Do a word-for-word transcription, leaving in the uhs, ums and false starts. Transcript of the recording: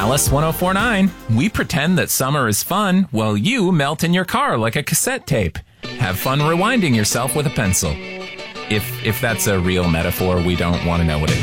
Alice ten forty-nine. We pretend that summer is fun while you melt in your car like a cassette tape. Have fun rewinding yourself with a pencil. If if that's a real metaphor, we don't want to know what it